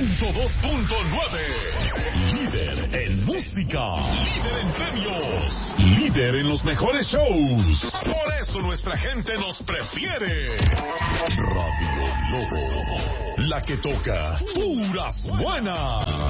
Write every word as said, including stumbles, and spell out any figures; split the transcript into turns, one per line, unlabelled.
ciento dos punto nueve. Líder en música. Líder en premios. Líder en los mejores shows. Por eso nuestra gente nos prefiere. Radio Globo. La que toca puras buenas.